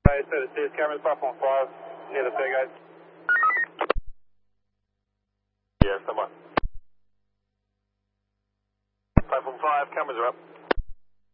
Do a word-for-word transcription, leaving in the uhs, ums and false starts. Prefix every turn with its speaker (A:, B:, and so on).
A: I said it says cameras platform five near the fair gate.
B: Yeah, someone. Platform five, cameras are up.